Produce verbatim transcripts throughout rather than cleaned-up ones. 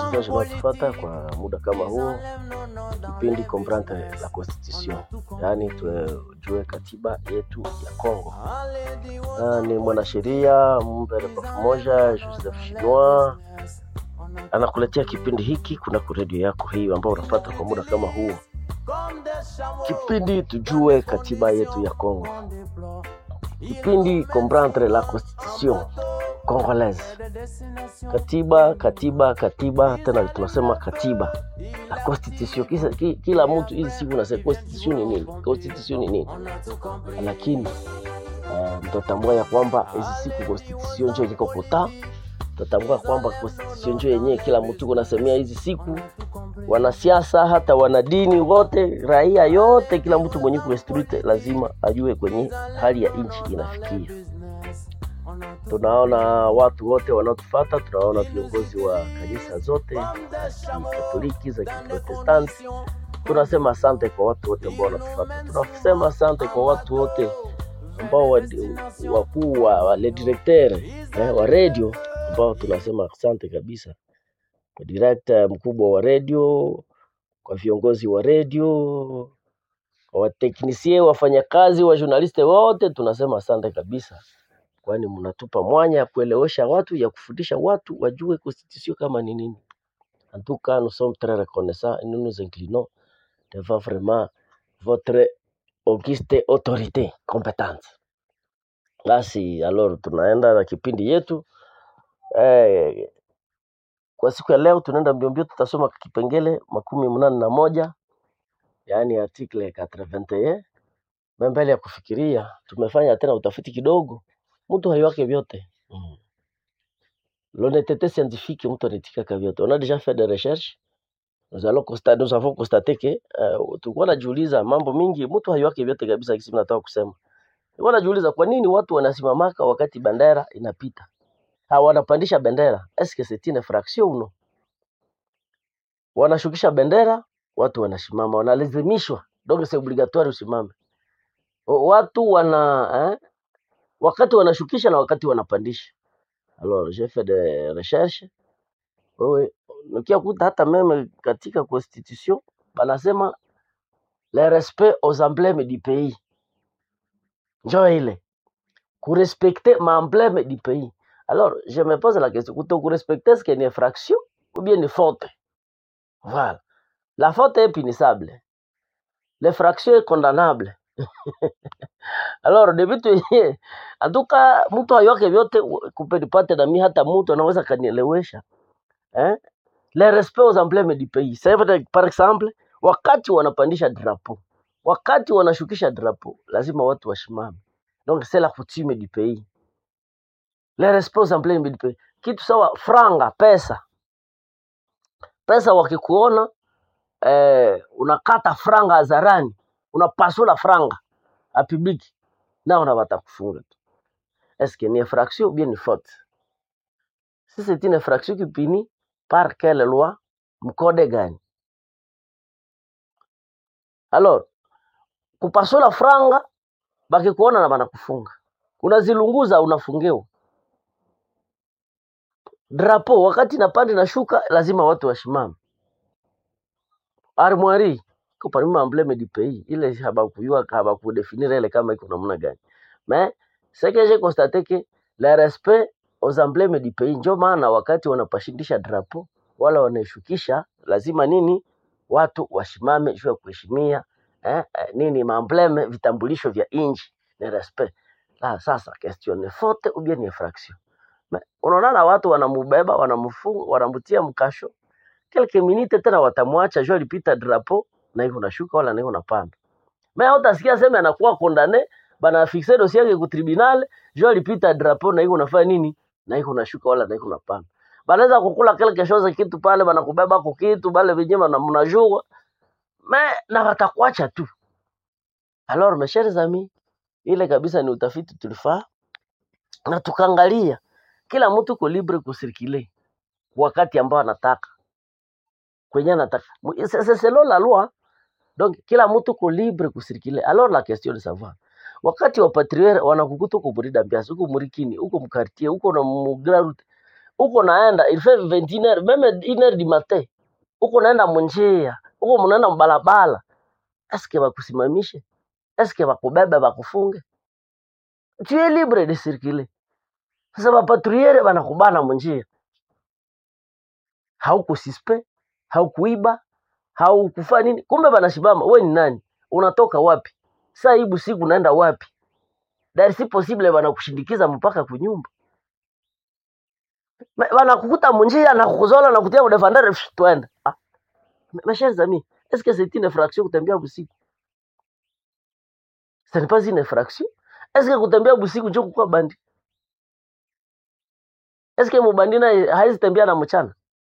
wasikilizaji wanaotufuata kwa muda kama huo, kipindi Comprendre la Constitution, yaani tujue katiba yetu ya Kongo. Na ni mwanasheria mbele pamoja Joseph Chinois anakuletea kipindi hiki kuna redio yako hii ambao unafuata kwa muda kama huo. Kipindi tujue katiba yetu ya Kongo. Kipindi Comprendre la Constitution Congolaise. Katiba, katiba, katiba, tena tunasema katiba. La Constitution, kila, kila mtu hizi siku unasema Constitution ni nini? Constitution ni nini? Lakini uh, mtatambua ya kwamba hizi siku Constitution ndio iko kota. Mtatambua kwamba Constitution ndio yenyewe kila mtu unasemea hizi siku. Wanasiasa hata wanadini wote, raia yote, kila mtu mwenye kwa street lazima ajue kwenye hali ya nchi inafikia. Tunaona watu wote wanaotufuata, tunaona viongozi wa kanisa zote za Katoliki, za Kiprotestanti. Tunasema asante kwa watu wote ambao wanatufuata. Tunasema asante kwa watu wote ambao wakuu wa wale directeur eh, wa radio ambao tunasema asante kabisa. Kwa director mkubwa wa radio, kwa viongozi wa radio, kwa wateknisie, wafanyakazi, wa journaliste wote tunasema asante kabisa. Kwani mnatupa mwanya ya kuelewesha watu, ya kufundisha watu wajue Constitution kama ni nini. En tout cas, nous sommes très reconnaissants et nous nous inclinons devant vraiment votre auguste autorité compétente. Basi, alors tunaenda na kipindi yetu. Eh, kwa siku ya leo tunaenda mbio mbio, tutasoma kipengele makumi mnane na moja, yaani article quatre-vingt-un. Mbele ya kufikiria, tumefanya tena utafiti kidogo. Mtu hayuake vyote. Mm. L'honnêteté scientifique, mtu anatika kwa vyote. On a déjà fait des recherches. Nous allons constater, nous avons constaté que uh, tulikuwa najiuliza mambo mingi, mtu hayuake vyote kabisa kisi mnataka kusema. Tulikuwa najiuliza kwa nini watu wanasimamaka wakati bendera inapita. Ha, wanapandisha bendera. Est-ce que c'est une infraction ou non? Wanashukisha bendera, watu wanasimama, wanalazimishwa. Donc c'est obligatoire usimame. Watu wana eh, wakati wanashukisha na wakati wanapandisha. Alors j'ai fait des recherches. Wewe nikia kuta hata meme katika constitution banasema le respect aux emblèmes du pays. Njoo ile kurespecter ma emblème du pays. Alors je me pose la question, kuto kurespecter est-ce qu'il y a une infraction ou bien une faute? Voilà. La faute est punissable. L'infraction est condamnable. Alors de vitu yenyewe atuka mtu ayoke vyote kupelipate na mimi hata mtu anaweza kanielewesha eh le respect aux emblèmes du pays. C'est vrai, par exemple wakati wanapandisha drapeau, wakati wanashukisha drapeau lazima watu washimame. Donc c'est la coutume du pays. Le respect aux emblèmes du pays. Kitu sawa franga, pesa. Pesa wakikuona eh unakata franga hadharani, unapasula franga a public, na on va kufunga tu. Est-ce que ni infraction ou bien une faute? Si c'est une infraction qui punit par quelle loi, mkode gani? Alors, kupasula franga baki kuona na banakufunga. Unazilunguza unafungewa. Drapeau wakati napanda na shuka lazima watu washimame. Armoirie ko parmi emblème du pays, ile habakuyua kama kudefinir ile kama iko namna gani. Mais c'est que j'ai constaté que le respect aux emblèmes du pays, ndio maana wakati wanapashindisha drapeau wala wanashukisha lazima nini watu washimame juu ya kuheshimia eh, eh nini maemblème, vitambulisho vya inchi, le respect. La sasa question ni faute ou bien infraction. Mais unaona watu wanamubeba, wanamfunga, wanamtia mkasho. Quelques minutes tena watamwacha juu alipita drapeau na iko nashuka wala na iko napanda. Mais utasikia sema anakuwa condamné, bana fixer dossier yake ku tribunal, juu alipita drapeau na iko nafanya nini? Na iko nashuka wala na iko napanda. Banaweza kukula quelque chose kitu pale, bana kubeba kwa kitu bale vinyema na mnajua. Mais na watakuacha tu. Alors mes chers amis, ile kabisa ni utafiti tulifaa na tukaangalia kila mtu ko libre kucirculer wakati ambao anataka. Kwenye anataka. C'est selon la loi. Donc kila mtu ko libre kucirculer. Alors la question de savoir, wakati wa patriote wanakukuta uko burida mbiasi, uko murikini, uko mkartie, uko na mugrarute, uko naenda il fait vingt et une heures même une heure du matin, uko naenda munjia, uko mnaenda mbalabala, eske bakusimamishe? Eske bakubebe bakufunge? Tu es libre de circuler. Sasa bapatrouillere banakubana munjia, hauko suspect, haukuiba, haukufanya nini, kumbe banashibama. We ni nani? Unatoka wapi? Saa hii usiku unaenda wapi? Dari si possible banakushindikiza mpaka kunyumba. Banakukuta munjia na kukuzola na kutia udefendere twende. Ah, mes chers amis, est-ce que c'est une infraction kutembea usiku? Ce n'est pas une infraction. Est-ce que kutembea usiku ndio kukua bandi? Est-ce que mubandi na haizi tembea na mchana?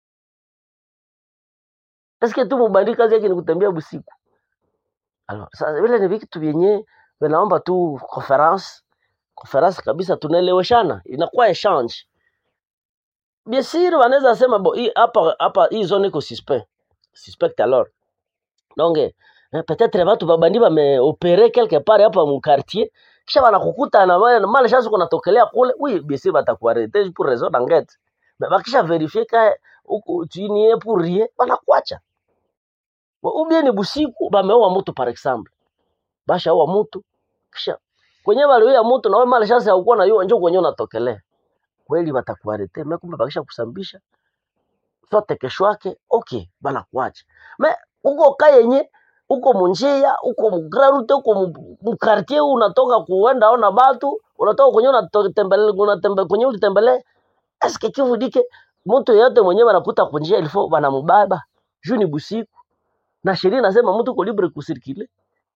Est-ce que tu mubandi kazi yake ni kutembea usiku? Alors, sasa vile ni vitu vyenye vinaomba tu conference, conference kabisa tunaeleweshana, inakuwa exchange. Bien sûr, wanaweza sema bo hapa hapa hii zone iko suspect. Suspect alors. Donc eh, peut-être watu babandi bameopere quelque part hapa mu quartier, kisha wanakukuta na mali chance kuna tokelea kule, oui, bien sûr batakuarrêter pour raison d'enquête. Mais bakisha vérifier ka uko tu ni est pour rien, wanakuacha. Ou bien ni busiku bameoa mtu par exemple. Basha oa mtu kisha kwenye wale ya mtu na wewe mali chance haukuwa na hiyo njoo kwenye unatokelea. Kweli watakuarete, mais kumbe bakisha kusambisha sote kesho yake, okay, bana kuacha. Mais uko kayenye, uko munjia, uko mgrarute, uko mkartie, unatoka kuenda ona batu, unatoka kwenye unatembele, unatembele kwenye ulitembele. Eske kivu dike mtu yote mwenyewe anakuta kunjia ilifo bana mubaba. Juu ni busiku. Na sheria nasema mtu uko libre kusirkile.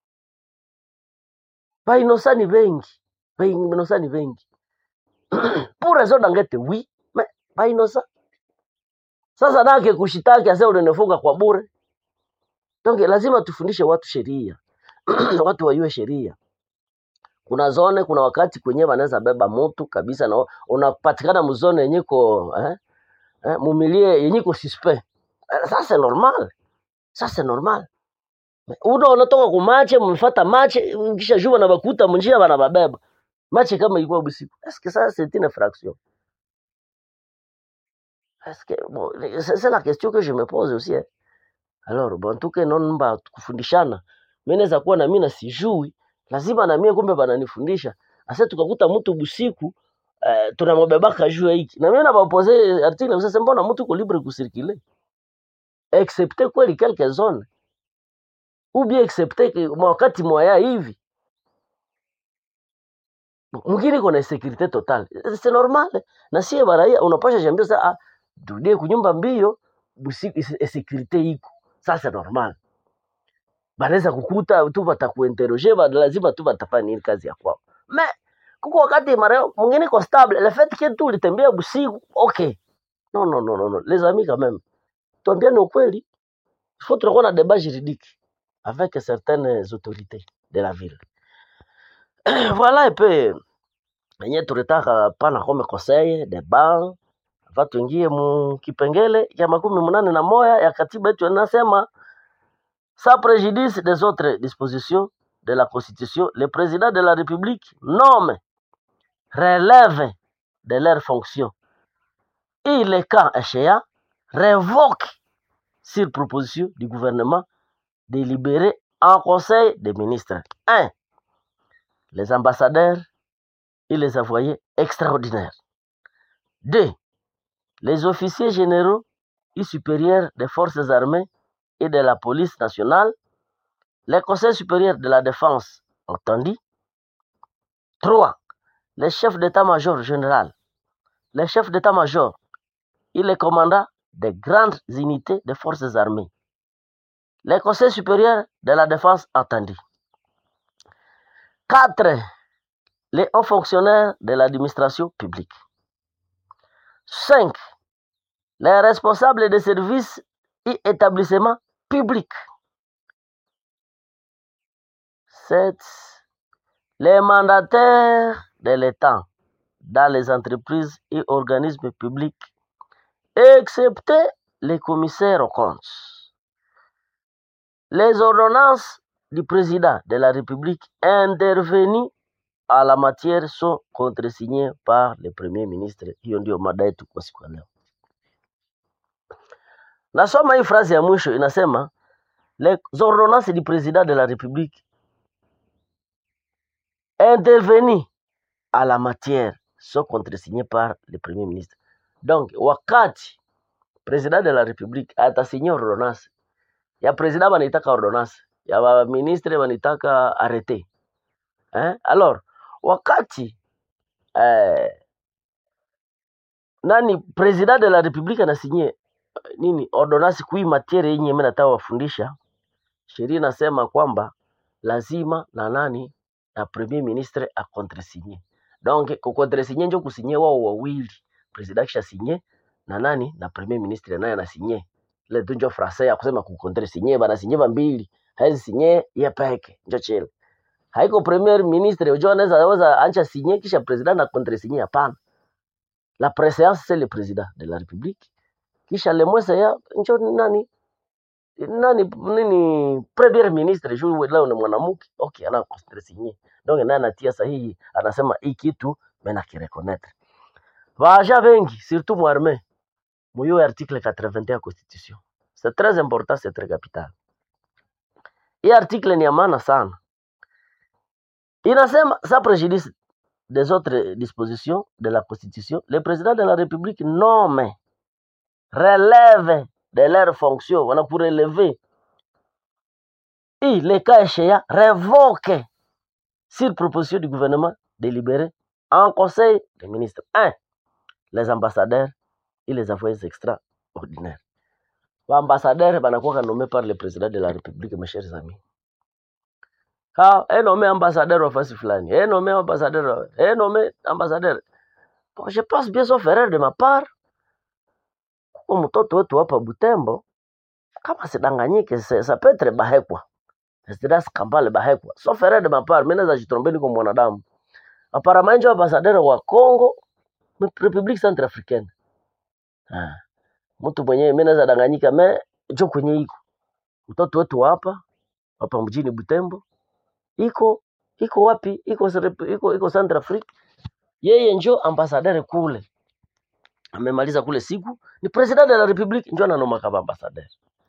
Ba inosani vengi. Ba inosani vengi. Pour raison d'enquête, oui, mais ba inosa. Sasa nake kushitaki ase unenefunga kwa bure. Donc lazima tufundishe watu sheria. Watu wajue sheria. Kuna zone, kuna wakati kwenye wanaweza beba mtu kabisa na unapatikana mzone yenye ko eh, eh mumilie yenye ko suspect. Ça c'est normal. Ça c'est normal. Udo unatoka ku match, mfuata match, kisha jua na bakuta munjia bana babeba. Match kama ilikuwa busiku. Est-ce que ça c'est une infraction? Est-ce que bon, c'est la question que je me pose aussi. Hein. Alors, bon, tout que non mba kufundishana. Mimi naweza kuwa na mimi na sijui, lazima na mimi kumbe bananifundisha. Asa tukakuta mtu busiku, eh, tunamobebaka juu hiki. Na mimi na bapoze article msasa mbona mtu uko libre kusirkile? Excepté kweli quelques zones. Ou bien excepté que wakati moya hivi. Mwingine kuna sécurité totale. C'est normal. Na sie baraia unapasha jambia sasa ah, tudie kunyumba mbio busiku sécurité iko. Ça c'est normal. Banaweza kukuta tu batakuinterroger, lazima tu batafanya kazi ya kwao. Mais kuko wakati mara mwingine ko stable, le fait que tu ulitembea busiku, okay. Non non non non, les amis quand même. Tuambiane ukweli. Il faut trouver un débat juridique avec certaines autorités de la ville. Voilà un peu yenye tulitaka pana kome conseil débat. Va tuingie mu kipengele ya makumi munane na moja ya katiba yetu inasema sans préjudice des autres dispositions de la Constitution, le président de la République nomme, relève de leurs fonctions et les cas échéants révoque sur proposition du gouvernement délibéré en Conseil des ministres. un. Les ambassadeurs et les envoyés extraordinaires. deux. Les officiers généraux et supérieurs des forces armées et de la police nationale, les conseils supérieurs de la défense entendu. trois. Les chefs d'état-major général, les chefs d'état-major et les commandants des grandes unités des forces armées. Les conseils supérieurs de la défense entendu. quatre. Les hauts fonctionnaires de l'administration publique. cinq. Les responsables des services et établissements publics. sept. Les mandataires de l'État dans les entreprises et organismes publics, excepté les commissaires aux comptes. Les ordonnances du président de la République intervenues à la matière sont contresignés par le premier ministre. Hiyo ndio mada yetu kwa siku ya leo. Nasoma hii phrase ya mwisho inasema les ordonnances du président de la République intervenues à la matière sont contresignées par le premier ministre. Donc wakati président de la République atasigner ordonnance ya président banitaka ordonnance ya ba ministre banitaka arrêté. Hein? Alors wakati eh, nani président de la République anasigner nini ordonnance kui matière yenye mimi nataka wafundisha, sheria inasema kwamba lazima na nani na premier ministre a contresigner. Donc ku contresigner ndio kusigner wao wawili, president kisha signer na nani na premier ministre naye anasigner. Ile ndio français ya kusema ku contresigner, bana signer mbili, haizi signer yeye peke ndio chele. Haiko premier ministre unajua anaweza anaweza ancha signer kisha president na contresigner, hapana. La préséance c'est le président de la République. Kisha le mwese ya njo nani nani nini premier ministre juu leo ni mwanamke, okay, ana contresigner. Donc nani anatia sahihi, anasema hii kitu mimi na kireconnaître. Vaja vengi surtout mu armée. Moyo article quatre-vingt-un ya constitution. C'est très important, c'est très capital. Hii article ni ya maana sana. Inasema sans préjudice des autres dispositions de la constitution, le président de la République nomme, relève de leurs fonctions, on a pour relever, et les cas échéants révoque sur proposition du gouvernement délibéré en conseil des ministres. un. Les ambassadeurs et les envoyés extraordinaires. Les ambassadeurs sont nommés par le président de la République, mes chers amis. Ah, est nommé ambassadeur au face flani, est nommé ambassadeur, est nommé ambassadeur. Bon, je pense bien sauf erreur de ma part. Kwa mtoto wetu hapa Butembo, kama sidanganyike, ça peut être bahekwa. C'est scandale bahekwa. Sauf erreur de ma part, mimi naweza jitrombe niko mwanadamu. Apparemment ndio ambassadeur wa Congo, République Centrafricaine. Ah. Mtu mwenyewe mimi naweza danganyika, me jo kwenye iko. Mtoto wetu hapa, hapa mjini Butembo. Iko iko wapi? Iko iko iko Centrafrique. Yeye njo ambassadeur kule. Amemaliza kule siku, ni president de la République njo ananoma kama ambassadeur.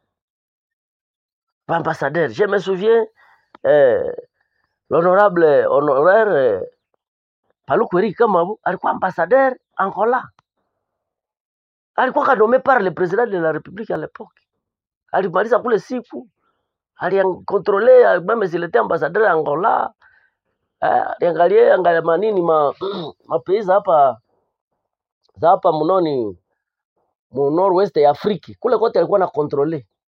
Pas ambassadeur, je me souviens euh, l'honorable honoraire euh, Paluku Eric Kamabu alikuwa ambassadeur Angola. Alikuwa kanomé par le président de la République à l'époque. Alimaliza kule siku. Aliancontrôler même s'il était ambassadeur Angola. Eh, angalie angalia manini ma ma pays hapa za hapa mnoni mu nord-west ya Afrika. Kule kote alikuwa na contrôler.